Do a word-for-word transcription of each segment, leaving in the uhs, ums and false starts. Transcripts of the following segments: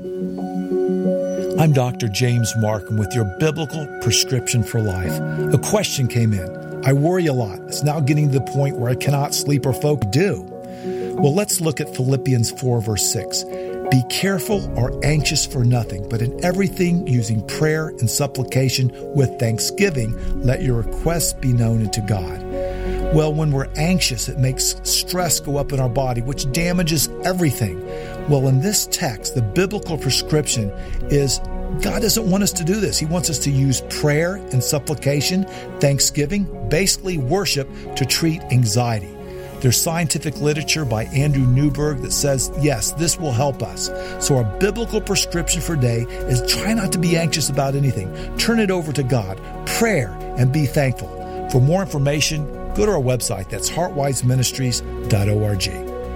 I'm Doctor James Markham with your Biblical Prescription for Life. A question came in. I worry a lot. It's now getting to the point where I cannot sleep or focus. Do. Well, let's look at Philippians four, verse six. Be careful or anxious for nothing, but in everything using prayer and supplication with thanksgiving, let your requests be known unto God. Well, when we're anxious, it makes stress go up in our body, which damages everything. Well, in this text, the biblical prescription is God doesn't want us to do this. He wants us to use prayer and supplication, thanksgiving, basically worship, to treat anxiety. There's scientific literature by Andrew Newberg that says, yes, this will help us. So our biblical prescription for today is try not to be anxious about anything. Turn it over to God, prayer, and be thankful. For more information, go to our website. That's heart wise ministries dot org.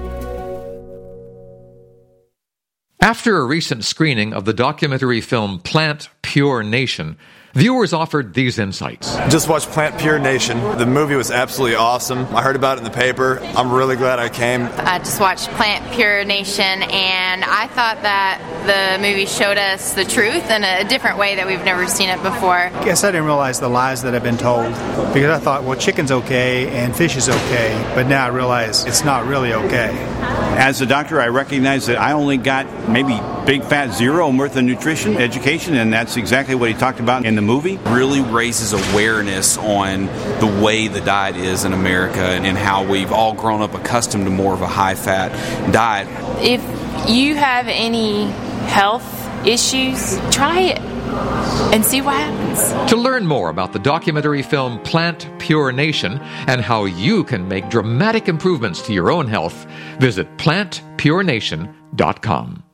After a recent screening of the documentary film Plant Pure Nation, viewers offered these insights. Just watched Plant Pure Nation. The movie was absolutely awesome. I heard about it in the paper. I'm really glad I came. I just watched Plant Pure Nation, and I thought that the movie showed us the truth in a different way that we've never seen it before. I guess I didn't realize the lies that I've been told, because I thought, well, chicken's okay and fish is okay, but now I realize it's not really okay. As a doctor, I recognize that I only got maybe big fat zero worth of nutrition education, and that's exactly what he talked about in the movie. Really raises awareness on the way the diet is in America and how we've all grown up accustomed to more of a high-fat diet. If you have any health issues, try it and see what happens. To learn more about the documentary film Plant Pure Nation and how you can make dramatic improvements to your own health, visit plant pure nation dot com.